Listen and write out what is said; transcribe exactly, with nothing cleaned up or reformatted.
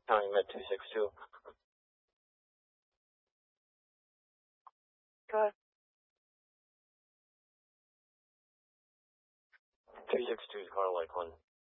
No, you meant two six two. Go ahead. two six two is kind of like when